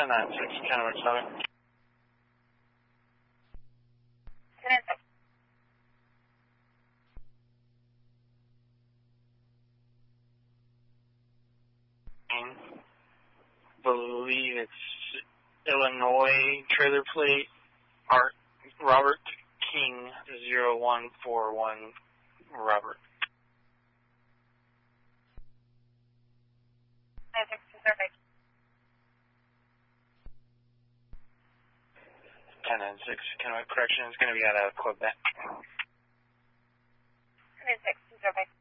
10-9-6, Kennewick Southern. 10-6. Believe it's Illinois trailer plate, Robert King 0141, Robert. 10-6 to survey. 10-6, Kennewick correction is going to be out of Quebec. 10-6 to survey.